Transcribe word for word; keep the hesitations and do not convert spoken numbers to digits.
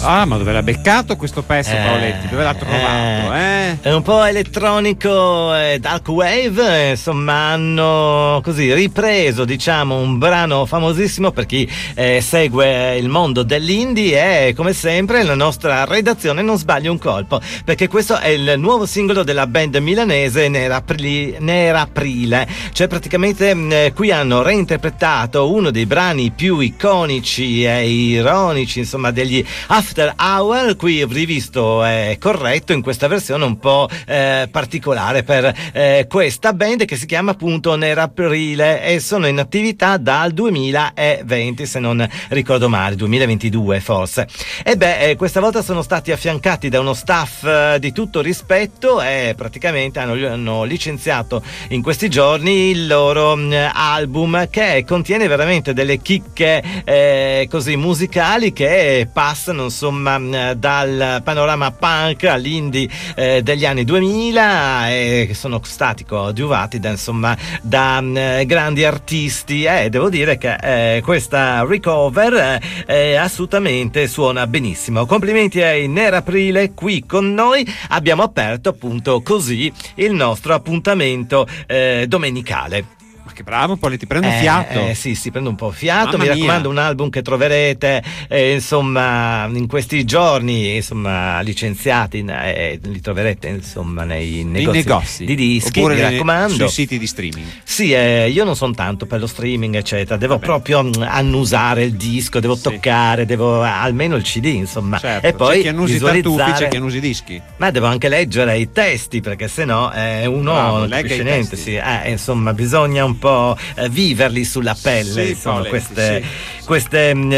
Ah, ma dove l'ha beccato questo pezzo, Eh, Paoletti? Dove l'ha trovato? Eh? È un po' elettronico e dark wave, insomma hanno così ripreso, diciamo, un brano famosissimo per chi eh, segue il mondo dell'indie, e come sempre la nostra redazione non sbaglia un colpo, perché questo è il nuovo singolo della band milanese Nerapri- Neraprile. Cioè praticamente eh, qui hanno reinterpretato uno dei brani più iconici e ironici, insomma, degli After Hour, qui rivisto e corretto in questa versione un po' eh, particolare per eh, questa band, che si chiama appunto Neraprile, e sono in attività dal duemilaventi, se non ricordo male, duemilaventidue forse. E beh, eh, questa volta sono stati affiancati da uno staff eh, di tutto rispetto, e praticamente hanno, hanno licenziato in questi giorni il loro mh, album, che contiene veramente delle chicche eh, così musicali che passano insomma mh, dal panorama punk all'indie eh, degli anni duemila, e che sono stati coadiuvati da insomma da mh, grandi artisti, e eh, devo dire che eh, questa recover eh, assolutamente suona benissimo. Complimenti ai Neraprile qui con noi. Abbiamo aperto appunto così il nostro appuntamento eh, domenicale. Ma che bravo, Paoletti, prendo Eh, fiato. eh, sì, sì, prendo un po' fiato. Mamma Mi mia. raccomando, un album che troverete eh, insomma in questi giorni, insomma licenziati, eh, li troverete insomma nei negozi, negozi. di dischi, Oppure mi nei- raccomando. sui siti di streaming. Sì, eh, io non sono tanto per lo streaming eccetera, devo Vabbè. proprio mh, annusare il disco, devo Sì. toccare, devo almeno il C D insomma, Certo, e poi c'è chi annusi visualizzare. tartufi, c'è chi annusi dischi. Ma devo anche leggere i testi, perché sennò eh, uno Bravo, non legga capisce i niente. testi. Sì, eh, insomma, bisogna un po' eh, viverli sulla pelle, Sì, insomma, Paoletti, queste, sì. queste mh,